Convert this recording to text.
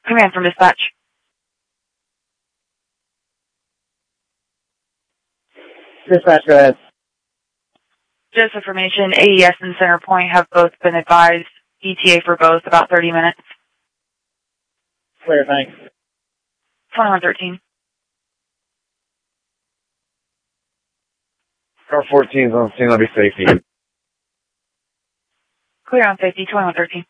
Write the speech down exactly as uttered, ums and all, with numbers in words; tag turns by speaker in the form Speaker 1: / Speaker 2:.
Speaker 1: Command from dispatch.
Speaker 2: Dispatch, go ahead.
Speaker 1: Just information, A E S and Centerpoint have both been advised. E T A for both, about thirty minutes.
Speaker 2: Clear, thanks.
Speaker 1: twenty-one thirteen.
Speaker 3: Car fourteen is on scene, I'll be safety.
Speaker 1: Clear on safety, twenty-one thirteen.